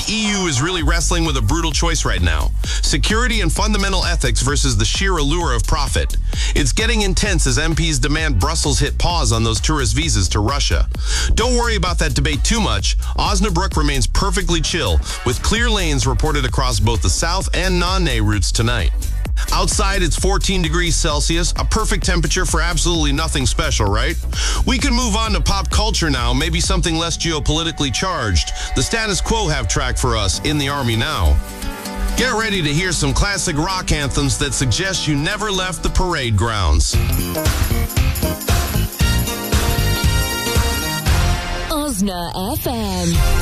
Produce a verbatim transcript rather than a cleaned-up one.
E U is really wrestling with a brutal choice right now. Security and fundamental ethics versus the sheer allure of profit. It's getting intense as M Ps demand Brussels hit pause on those tourist visas to Russia. Don't worry about that debate too much. Osnabrück remains perfectly chill, with clear lanes reported across both the south and non-Ney routes tonight. Outside, it's fourteen degrees Celsius, a perfect temperature for absolutely nothing special, right? We can move on to pop culture now, maybe something less geopolitically charged. The Status Quo have track for us in the Army Now. Get ready to hear some classic rock anthems that suggest you never left the parade grounds. Osna F M.